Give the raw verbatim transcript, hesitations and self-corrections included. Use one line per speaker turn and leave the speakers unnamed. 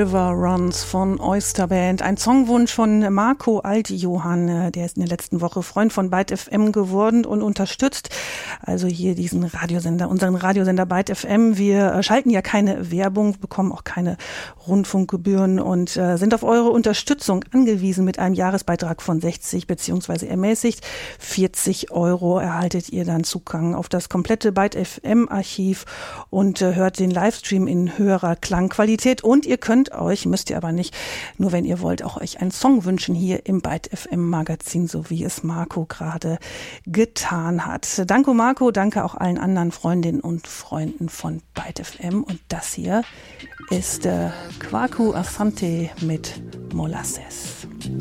River Runs von Oyster Band. Ein Songwunsch von Marco Alt-Johann, der ist in der letzten Woche Freund von Byte F M geworden und unterstützt also hier diesen Radiosender, unseren Radiosender Byte F M. Wir schalten ja keine Werbung, bekommen auch keine Rundfunkgebühren und äh, sind auf eure Unterstützung angewiesen mit einem Jahresbeitrag von sechzig beziehungsweise ermäßigt vierzig Euro erhaltet ihr dann Zugang auf das komplette Byte F M Archiv und äh, hört den Livestream in höherer Klangqualität und ihr könnt euch, müsst ihr aber nicht, nur wenn ihr wollt, auch euch einen Song wünschen hier im Byte F M Magazin, so wie es Marco gerade getan hat. Danke Marco, danke auch allen anderen Freundinnen und Freunden von Byte F M und das hier ist äh, Kwaku Asante mit Molasses.